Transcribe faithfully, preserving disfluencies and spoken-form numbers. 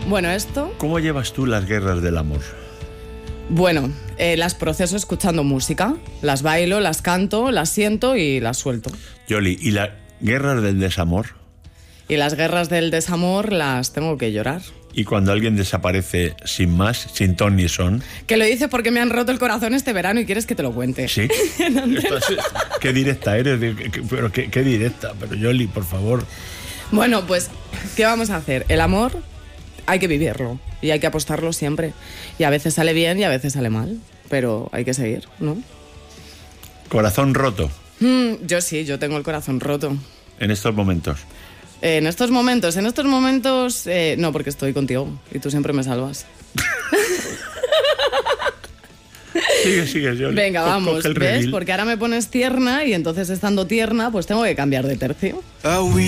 Bueno, esto... ¿Cómo llevas tú las guerras del amor? Bueno, eh, las proceso escuchando música. Las bailo, las canto, las siento y las suelto. Yoli, ¿y las guerras del desamor? Y las guerras del desamor las tengo que llorar. ¿Y cuando alguien desaparece sin más, sin ton ni son? Que lo dices porque me han roto el corazón este verano y quieres que te lo cuente. ¿Sí? Esto es, qué directa eres, pero qué, qué directa. Pero Yoli, por favor. Bueno, pues, ¿qué vamos a hacer? El amor hay que vivirlo y hay que apostarlo siempre. Y a veces sale bien y a veces sale mal, pero hay que seguir, ¿no? Corazón roto. Mm, yo sí, yo tengo el corazón roto. En estos momentos. Eh, en estos momentos, en estos momentos, eh, no, porque estoy contigo y tú siempre me salvas. Sigue, sigue, Yoli. Venga, Co- vamos, coge el ¿ves? redil. Porque ahora me pones tierna y entonces estando tierna, pues tengo que cambiar de tercio. Ah oui.